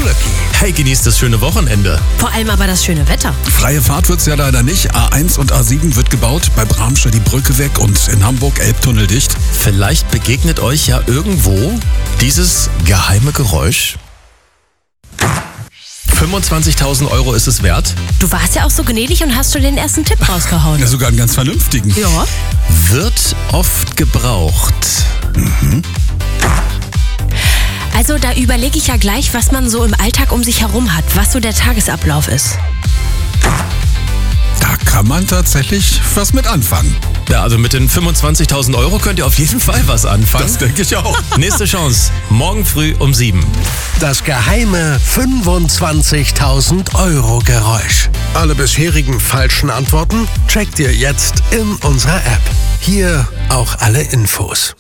Glücki. Hey, genießt das schöne Wochenende. Vor allem aber das schöne Wetter. Freie Fahrt wird's ja leider nicht. A1 und A7 wird gebaut, bei Bramsche die Brücke weg und in Hamburg Elbtunnel dicht. Vielleicht begegnet euch ja irgendwo dieses geheime Geräusch. 25.000 Euro ist es wert. Du warst ja auch so gnädig und hast schon den ersten Tipp rausgehauen. Ja, sogar einen ganz vernünftigen. Ja. Wird oft gebraucht. Also da überlege ich ja gleich, was man so im Alltag um sich herum hat, was so der Tagesablauf ist. Da kann man tatsächlich was mit anfangen. Ja, also mit den 25.000 Euro könnt ihr auf jeden Fall was anfangen. Das denke ich auch. Nächste Chance, morgen früh um 7. Das geheime 25.000 Euro Geräusch. Alle bisherigen falschen Antworten checkt ihr jetzt in unserer App. Hier auch alle Infos.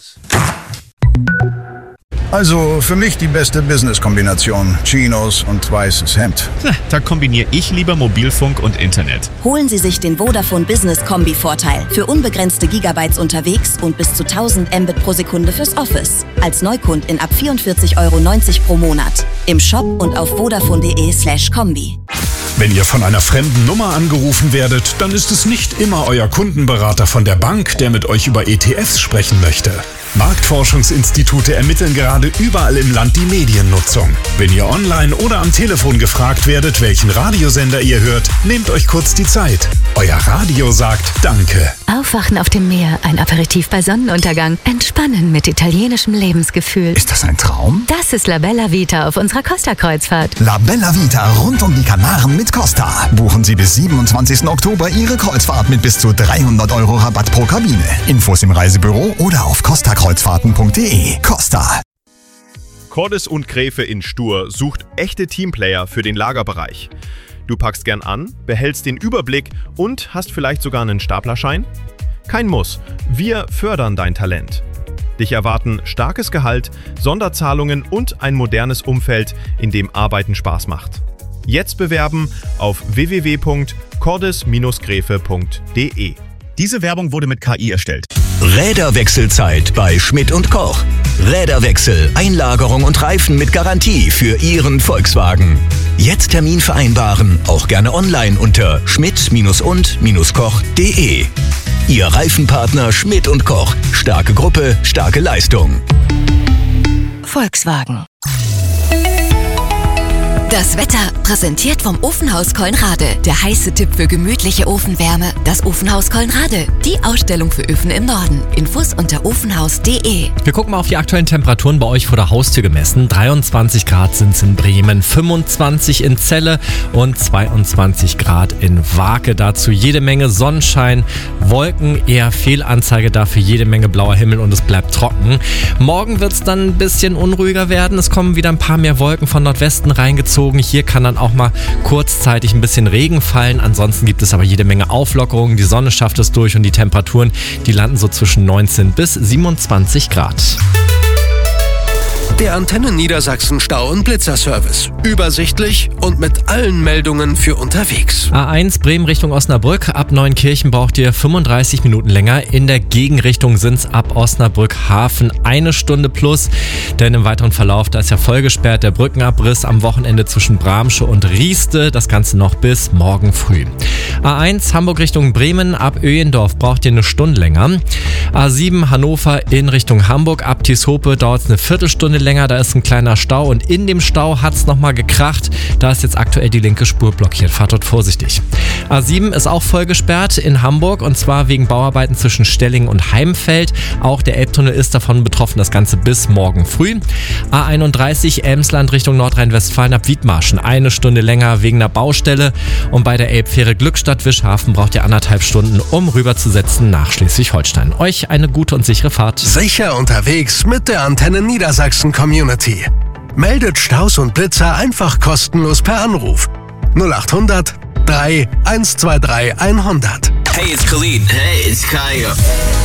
Also für mich die beste Business-Kombination. Chinos und weißes Hemd. Da kombiniere ich lieber Mobilfunk und Internet. Holen Sie sich den Vodafone Business Kombi-Vorteil für unbegrenzte Gigabytes unterwegs und bis zu 1000 Mbit pro Sekunde fürs Office. Als Neukundin ab 44,90 € pro Monat. Im Shop und auf vodafone.de/kombi. Wenn ihr von einer fremden Nummer angerufen werdet, dann ist es nicht immer euer Kundenberater von der Bank, der mit euch über ETFs sprechen möchte. Marktforschungsinstitute ermitteln gerade überall im Land die Mediennutzung. Wenn ihr online oder am Telefon gefragt werdet, welchen Radiosender ihr hört, nehmt euch kurz die Zeit. Euer Radio sagt Danke. Aufwachen auf dem Meer, ein Aperitif bei Sonnenuntergang, entspannen mit italienischem Lebensgefühl. Ist das ein Traum? Das ist La Bella Vita auf unserer Costa-Kreuzfahrt. La Bella Vita rund um die Kanaren mit Costa. Buchen Sie bis 27. Oktober Ihre Kreuzfahrt mit bis zu 300 € Rabatt pro Kabine. Infos im Reisebüro oder auf costakreuzfahrten.de. Costa. Cordes und Gräfe in Stur sucht echte Teamplayer für den Lagerbereich. Du packst gern an, behältst den Überblick und hast vielleicht sogar einen Staplerschein? Kein Muss. Wir fördern dein Talent. Dich erwarten starkes Gehalt, Sonderzahlungen und ein modernes Umfeld, in dem Arbeiten Spaß macht. Jetzt bewerben auf www.cordes-gräfe.de. Diese Werbung wurde mit KI erstellt. Räderwechselzeit bei Schmidt & Koch. Räderwechsel, Einlagerung und Reifen mit Garantie für Ihren Volkswagen. Jetzt Termin vereinbaren, auch gerne online unter schmidt-und-koch.de. Ihr Reifenpartner Schmidt & Koch. Starke Gruppe, starke Leistung. Volkswagen. Das Wetter präsentiert vom Ofenhaus Colnrade. Der heiße Tipp für gemütliche Ofenwärme. Das Ofenhaus Colnrade. Die Ausstellung für Öfen im Norden. Infos unter ofenhaus.de. Wir gucken mal auf die aktuellen Temperaturen bei euch vor der Haustür gemessen. 23 Grad sind es in Bremen, 25 in Celle und 22 Grad in Wake. Dazu jede Menge Sonnenschein, Wolken, eher Fehlanzeige, dafür jede Menge blauer Himmel und es bleibt trocken. Morgen wird es dann ein bisschen unruhiger werden. Es kommen wieder ein paar mehr Wolken von Nordwesten reingezogen. Hier kann dann auch mal kurzzeitig ein bisschen Regen fallen. Ansonsten gibt es aber jede Menge Auflockerungen. Die Sonne schafft es durch und die Temperaturen, die landen so zwischen 19 bis 27 Grad. Der Antenne Niedersachsen Stau- und Blitzerservice. Übersichtlich und mit allen Meldungen für unterwegs. A1 Bremen Richtung Osnabrück. Ab Neunkirchen braucht ihr 35 Minuten länger. In der Gegenrichtung sind es ab Osnabrück Hafen 1 Stunde plus. Denn im weiteren Verlauf, da ist ja voll gesperrt der Brückenabriss am Wochenende zwischen Bramsche und Rieste. Das Ganze noch bis morgen früh. A1 Hamburg Richtung Bremen. Ab Öhendorf braucht ihr eine Stunde länger. A7 Hannover in Richtung Hamburg. Ab Tieshope dauert es eine Viertelstunde länger, da ist ein kleiner Stau und in dem Stau hat es nochmal gekracht. Da ist jetzt aktuell die linke Spur blockiert. Fahrt dort vorsichtig. A7 ist auch voll gesperrt in Hamburg und zwar wegen Bauarbeiten zwischen Stellingen und Heimfeld. Auch der Elbtunnel ist davon betroffen, das Ganze bis morgen früh. A31 Elmsland Richtung Nordrhein-Westfalen ab Wiedmarschen. 1 Stunde länger wegen einer Baustelle und bei der Elbfähre Glückstadt-Wischhafen braucht ihr 1,5 Stunden, um rüberzusetzen nach Schleswig-Holstein. Euch eine gute und sichere Fahrt. Sicher unterwegs mit der Antenne Niedersachsen Community. Meldet Staus und Blitzer einfach kostenlos per Anruf. 0800 3 123 100. Hey, it's Khalid. Hey, it's Kaya.